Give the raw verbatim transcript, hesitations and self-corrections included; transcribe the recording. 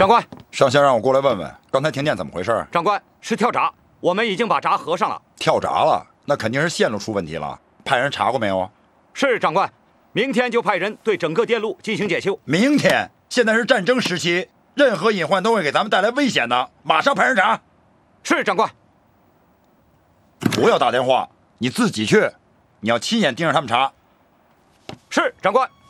长官， 上校让我过来问问，刚才停电怎么回事？ 长官，是跳闸，我们已经把闸合上了。 跳闸了？那肯定是线路出问题了。派人查过没有？ 是长官，明天就派人对整个电路进行检修。 明天？现在是战争时期，任何隐患都会给咱们带来危险的，马上派人查。 是长官。 不要打电话，你自己去，你要亲眼盯着他们查。 是长官。